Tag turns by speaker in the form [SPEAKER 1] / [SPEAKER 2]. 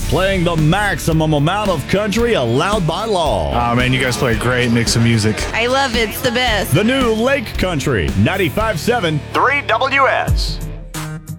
[SPEAKER 1] playing the maximum amount of country allowed by law.
[SPEAKER 2] Oh, man, you guys play a great mix of music.
[SPEAKER 3] I love it. It's the best.
[SPEAKER 1] The new Lake Country 95.7 3WS.